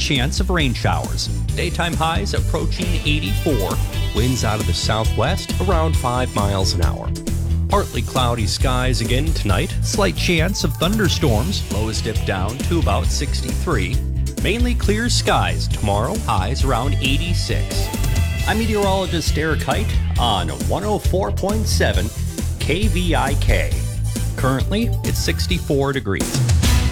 chance of rain showers. Daytime highs approaching 84. Winds out of the southwest around 5 miles an hour. Partly cloudy skies again tonight. Slight chance of thunderstorms. Lows dip down to about 63. Mainly clear skies tomorrow. Highs around 86. I'm meteorologist Eric Height on 104.7 KVIK. Currently, it's 64 degrees.